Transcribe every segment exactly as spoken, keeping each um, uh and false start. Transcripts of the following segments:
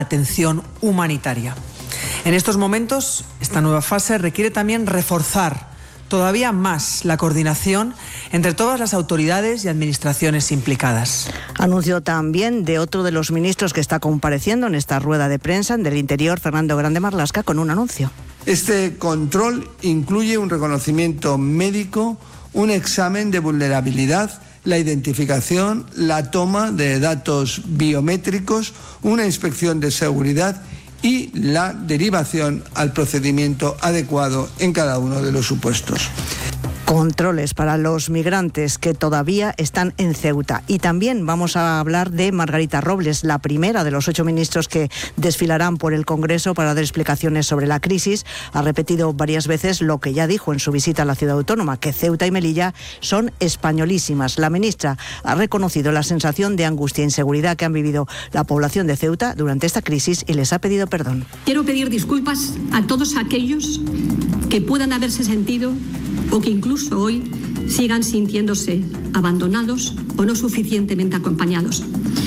atención humanitaria. En estos momentos, esta nueva fase requiere también reforzar todavía más la coordinación entre todas las autoridades y administraciones implicadas. Anuncio también de otro de los ministros que está compareciendo en esta rueda de prensa, del Interior, Fernando Grande Marlaska, con un anuncio. Este control incluye un reconocimiento médico, un examen de vulnerabilidad, la identificación, la toma de datos biométricos, una inspección de seguridad y la derivación al procedimiento adecuado en cada uno de los supuestos. Controles para los migrantes que todavía están en Ceuta. Y también vamos a hablar de Margarita Robles, la primera de los ocho ministros que desfilarán por el Congreso para dar explicaciones sobre la crisis. Ha repetido varias veces lo que ya dijo en su visita a la ciudad autónoma, que Ceuta y Melilla son españolísimas. La ministra ha reconocido la sensación de angustia e inseguridad que han vivido la población de Ceuta durante esta crisis y les ha pedido perdón. Quiero pedir disculpas a todos aquellos que puedan haberse sentido o que incluso hoy sigan sintiéndose abandonados o no suficientemente acompañados.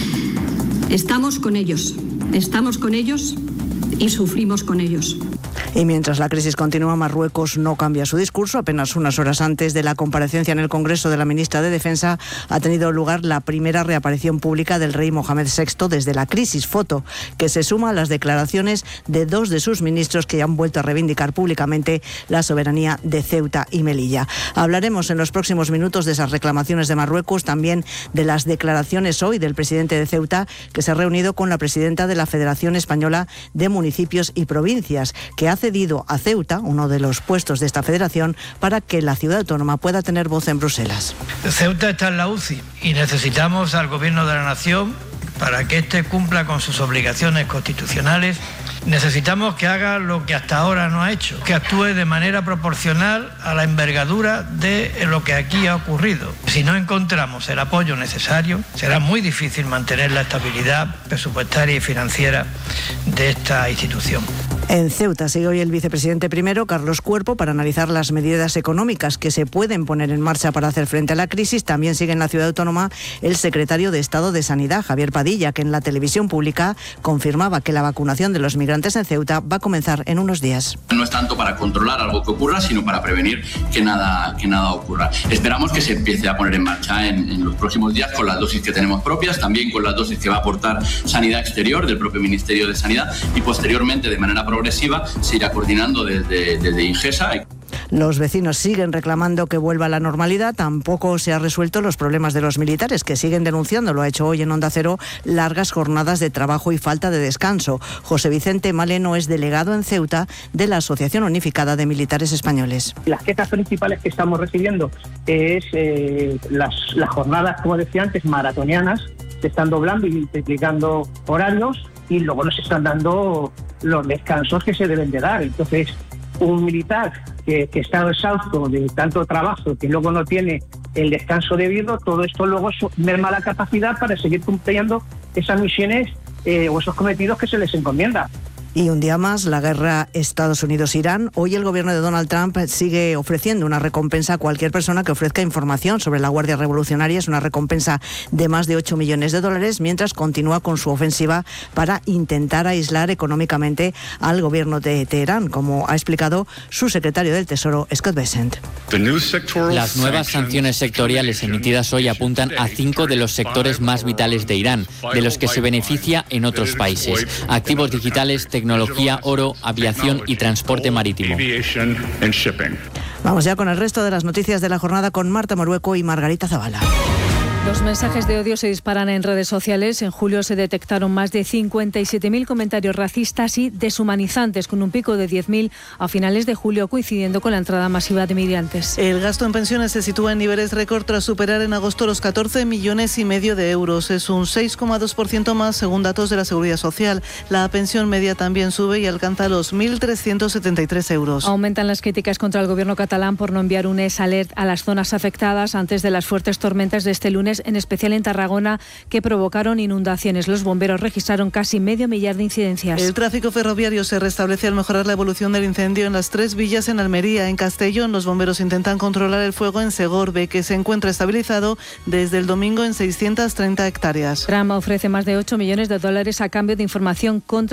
Estamos con ellos, estamos con ellos y sufrimos con ellos. Y mientras la crisis continúa, Marruecos no cambia su discurso. Apenas unas horas antes de la comparecencia en el Congreso de la ministra de Defensa ha tenido lugar la primera reaparición pública del rey Mohamed sexto desde la crisis, foto que se suma a las declaraciones de dos de sus ministros que han vuelto a reivindicar públicamente la soberanía de Ceuta y Melilla. Hablaremos en los próximos minutos de esas reclamaciones de Marruecos, también de las declaraciones hoy del presidente de Ceuta, que se ha reunido con la presidenta de la Federación Española de Municipios y Provincias, que hace cedido a Ceuta, uno de los puestos de esta federación, para que la ciudad autónoma pueda tener voz en Bruselas. Ceuta está en la U C I y necesitamos al Gobierno de la Nación para que éste cumpla con sus obligaciones constitucionales. Necesitamos que haga lo que hasta ahora no ha hecho, que actúe de manera proporcional a la envergadura de lo que aquí ha ocurrido. Si no encontramos el apoyo necesario, será muy difícil mantener la estabilidad presupuestaria y financiera de esta institución. En Ceuta sigue hoy el vicepresidente primero, Carlos Cuerpo, para analizar las medidas económicas que se pueden poner en marcha para hacer frente a la crisis. También sigue en la ciudad autónoma el secretario de Estado de Sanidad, Javier Padilla, que en la televisión pública confirmaba que la vacunación de los migrantes en Ceuta va a comenzar en unos días. No es tanto para controlar algo que ocurra, sino para prevenir que nada, que nada ocurra. Esperamos que se empiece a poner en marcha en, en los próximos días con las dosis que tenemos propias, también con las dosis que va a aportar Sanidad Exterior del propio Ministerio de Sanidad y posteriormente de manera progresiva se irá coordinando desde, desde Ingesa. Los vecinos siguen reclamando que vuelva a la normalidad. Tampoco se han resuelto los problemas de los militares, que siguen denunciando, lo ha hecho hoy en Onda Cero, largas jornadas de trabajo y falta de descanso. José Vicente Maleno es delegado en Ceuta de la Asociación Unificada de Militares Españoles. Las quejas principales que estamos recibiendo es eh, las, las jornadas, como decía antes, maratonianas, se están doblando y multiplicando horarios y luego nos están dando los descansos que se deben de dar. Entonces, un militar que, que está exhausto de tanto trabajo, que luego no tiene el descanso debido, todo esto luego merma la capacidad para seguir cumpliendo esas misiones eh, o esos cometidos que se les encomienda. Y un día más, la guerra Estados Unidos-Irán. Hoy el gobierno de Donald Trump sigue ofreciendo una recompensa a cualquier persona que ofrezca información sobre la Guardia Revolucionaria. Es una recompensa de más de ocho millones de dólares, mientras continúa con su ofensiva para intentar aislar económicamente al gobierno de Teherán, como ha explicado su secretario del Tesoro, Scott Bessent. Las nuevas sanciones sectoriales emitidas hoy apuntan a cinco de los sectores más vitales de Irán, de los que se beneficia en otros países: activos digitales, tecnología, oro, aviación y transporte marítimo. Vamos ya con el resto de las noticias de la jornada con Marta Morueco y Margarita Zavala. Los mensajes de odio se disparan en redes sociales. En julio se detectaron más de cincuenta y siete mil comentarios racistas y deshumanizantes, con un pico de diez mil a finales de julio, coincidiendo con la entrada masiva de migrantes. El gasto en pensiones se sitúa en niveles récord tras superar en agosto los catorce millones y medio de euros. Es un seis coma dos por ciento más según datos de la Seguridad Social. La pensión media también sube y alcanza los mil trescientos setenta y tres euros. Aumentan las críticas contra el gobierno catalán por no enviar un S Alert a las zonas afectadas antes de las fuertes tormentas de este lunes torrenciales, en especial en Tarragona, que provocaron inundaciones. Los bomberos registraron casi medio millar de incidencias. El tráfico ferroviario se restablece al mejorar la evolución del incendio en las tres villas en Almería. En Castellón, los bomberos intentan controlar el fuego en Segorbe, que se encuentra estabilizado desde el domingo en seiscientas treinta hectáreas. Trama ofrece más de ocho millones de dólares a cambio de información contra